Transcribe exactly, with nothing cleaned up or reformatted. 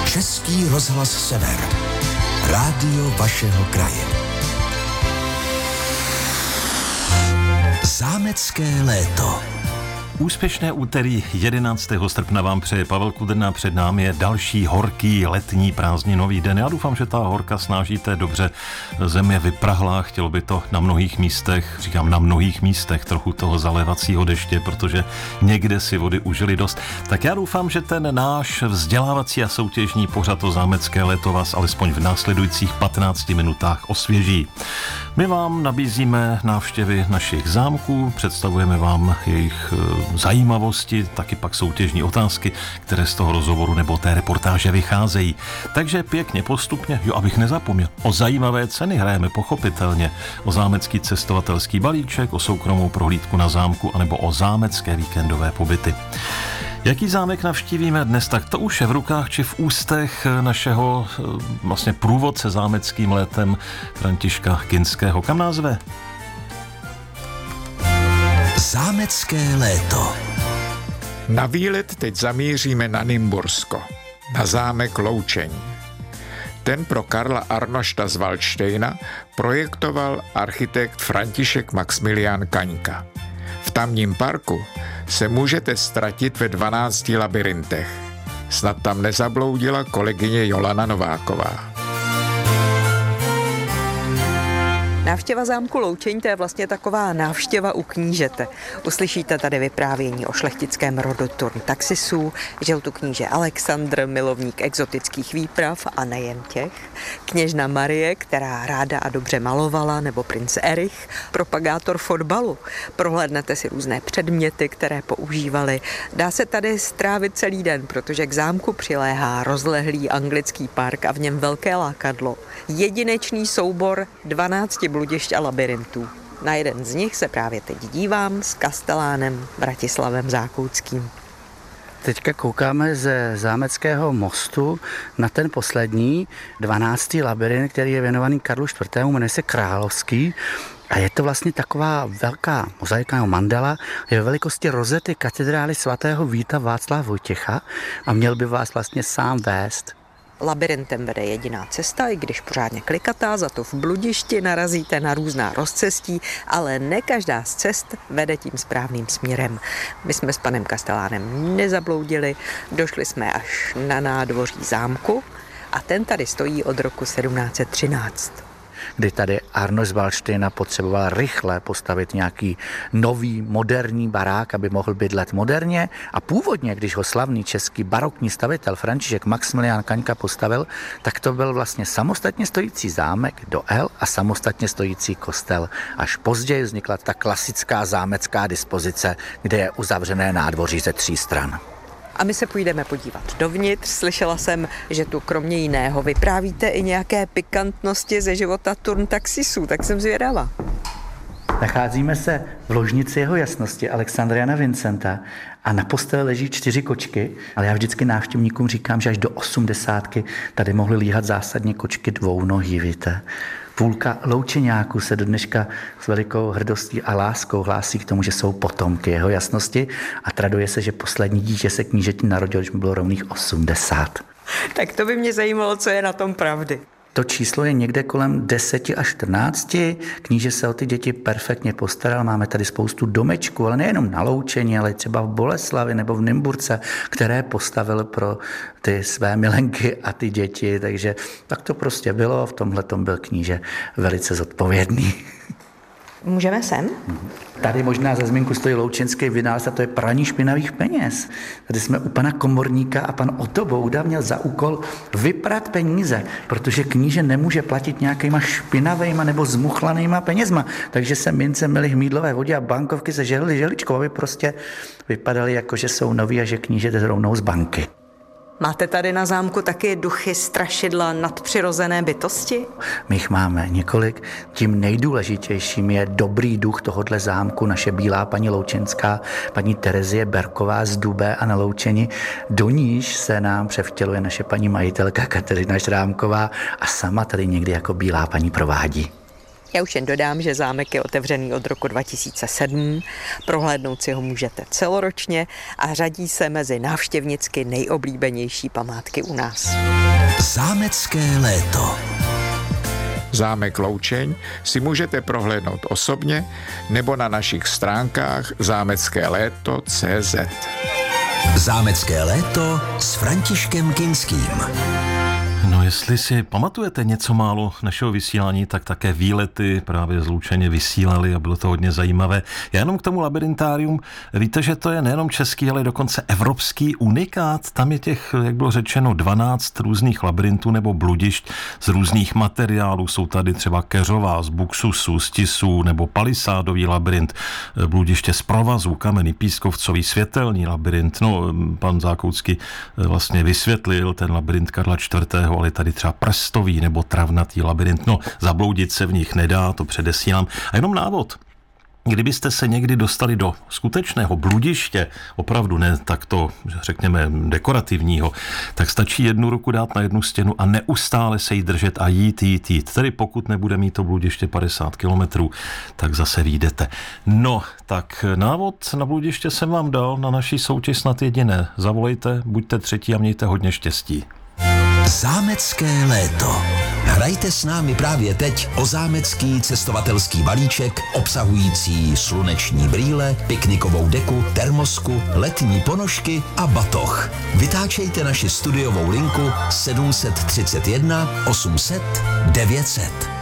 Český rozhlas Sever. Rádio vašeho kraje. Zámecké léto. Úspěšné úterý jedenáctého srpna vám přeje Pavel Kudrna, před námi je další horký letní prázdninový den. Já doufám, že ta horka snážíte dobře. Zem je vyprahlá, chtělo by to na mnohých místech, říkám na mnohých místech, trochu toho zalévacího deště, protože někde si vody užili dost. Tak já doufám, že ten náš vzdělávací a soutěžní pořad o zámecké léto vás alespoň v následujících patnácti minutách osvěží. My vám nabízíme návštěvy našich zámků, představujeme vám jejich zajímavosti, taky pak soutěžní otázky, které z toho rozhovoru nebo té reportáže vycházejí. Takže pěkně postupně, jo, abych nezapomněl, o zajímavé ceny hrajeme pochopitelně, o zámecký cestovatelský balíček, o soukromou prohlídku na zámku anebo o zámecké víkendové pobyty. Jaký zámek navštívíme dnes, tak to už je v rukách či v ústech našeho vlastně průvodce zámeckým létem Františka Kinského. Kam nás ve? Zámecké léto. Na výlet teď zamíříme na Nymbursko, na zámek Loučeň. Ten pro Karla Arnošta z Valdštejna projektoval architekt František Maxmilián Kaňka. V tamním parku se můžete ztratit ve dvanácti labyrintech. Snad tam nezabloudila kolegyně Jolana Nováková. Návštěva zámku Loučeň, to je vlastně taková návštěva u knížete. Uslyšíte tady vyprávění o šlechtickém rodu Turn Taxisů, žil tu kníže Alexandr, milovník exotických výprav a nejen těch, kněžna Marie, která ráda a dobře malovala, nebo princ Erich, propagátor fotbalu. Prohlédnete si různé předměty, které používali. Dá se tady strávit celý den, protože k zámku přiléhá rozlehlý anglický park a v něm velké lákadlo. Jedinečný soubor dvanácti bludišť a labyrintů. Na jeden z nich se právě teď dívám s kastelánem Vratislavem Zákoutským. Teďka koukáme ze Zámeckého mostu na ten poslední, dvanáctý labyrint, který je věnovaný Karlu čtvrtému, jmenuje se Královský. A je to vlastně taková velká mozaika nebo mandala, je ve velikosti rozety katedrály svatého Víta Václava Vojtěcha a měl by vás vlastně sám vést. Labyrintem vede jediná cesta, i když pořádně klikatá, za to v bludišti narazíte na různá rozcestí, ale ne každá z cest vede tím správným směrem. My jsme s panem kastelánem nezabloudili, došli jsme až na nádvoří zámku a ten tady stojí od roku sedmnáct set třináct. Kdy tady Arnošt z Valdštejna potřeboval rychle postavit nějaký nový, moderní barák, aby mohl bydlet moderně. A původně, když ho slavný český barokní stavitel František Maxmilián Kaňka postavil, tak to byl vlastně samostatně stojící zámek do L a samostatně stojící kostel. Až později vznikla ta klasická zámecká dispozice, kde je uzavřené nádvoří ze tří stran. A my se půjdeme podívat dovnitř. Slyšela jsem, že tu kromě jiného vyprávíte i nějaké pikantnosti ze života Turn Taxisů, tak jsem zvědavá. Nacházíme se v ložnici jeho jasnosti Alexandra Jana Vincenta a na posteli leží čtyři kočky, ale já vždycky návštěvníkům říkám, že až do osmdesátky tady mohly líhat zásadně kočky dvounohý, víte. Půlka loučeňáků se do dneška s velikou hrdostí a láskou hlásí k tomu, že jsou potomky jeho jasnosti a traduje se, že poslední dítě se knížeti narodil, když mu bylo rovných osmdesát. Tak to by mě zajímalo, co je na tom pravdy. To číslo je někde kolem deseti až čtrnácti. Kníže se o ty děti perfektně postaral. Máme tady spoustu domečků, ale nejenom na Loučeni, ale třeba v Boleslavi nebo v Nymburce, které postavil pro ty své milenky a ty děti. Takže tak to prostě bylo. V tomhletom byl kníže velice zodpovědný. Můžeme sem? Tady možná za zmínku stojí loučenský vynález a to je praní špinavých peněz. Tady jsme u pana komorníka a pan Otto Bouda měl za úkol vyprat peníze, protože kníže nemůže platit nějakýma špinavejma nebo zmuchlanýma penězma. Takže se mince měly v mýdlové vodě a bankovky se žehlily želičkou, aby prostě vypadaly jako, že jsou noví a že kníže jde rovnou z banky. Máte tady na zámku taky duchy, strašidla, nadpřirozené bytosti? My jich máme několik. Tím nejdůležitějším je dobrý duch tohodle zámku, naše bílá paní Loučenská, paní Terezie Berková z Dubé a na Loučeni. Do níž se nám převtěluje naše paní majitelka Kateřina Šrámková a sama tady někdy jako bílá paní provádí. Já už jen dodám, že zámek je otevřený od roku dva tisíce sedm, prohlédnout si ho můžete celoročně a řadí se mezi návštěvnicky nejoblíbenější památky u nás. Zámecké léto. Zámek Loučeň si můžete prohlédnout osobně nebo na našich stránkách zámecké léto tečka cé zet. Zámecké léto s Františkem Kinským. No, jestli si pamatujete něco málo našeho vysílání, tak také výlety právě z Loučeně vysílali a bylo to hodně zajímavé. Já jenom k tomu labyrintárium, víte, že to je nejenom český, ale dokonce evropský unikát. Tam je těch, jak bylo řečeno, dvanáct různých labyrintů nebo bludišť z různých materiálů. Jsou tady třeba keřová z buksusu, z tisů nebo palisádový labyrint, bludiště z provazů, kamenný pískovcový, světelný labyrint. No, pan Zákoucký vlastně vysvětlil ten labyrint Karla čtvrtého ale tady třeba prstový nebo travnatý labyrint. No, zabloudit se v nich nedá, to předesílám. A jenom návod. Kdybyste se někdy dostali do skutečného bludiště, opravdu ne takto, řekněme, dekorativního, tak stačí jednu ruku dát na jednu stěnu a neustále se jí držet a jít, jít, jít. Tedy pokud nebude mít to bludiště padesát kilometrů, tak zase vyjdete. No, tak návod na bludiště jsem vám dal, na naší soutěž snad jediné. Zavolejte, buďte třetí a mějte hodně štěstí. Zámecké léto. Hrajte s námi právě teď o zámecký cestovatelský balíček obsahující sluneční brýle, piknikovou deku, termosku, letní ponožky a batoh. Vytáčejte naši studiovou linku sedm set třicet jedna osm set devět set.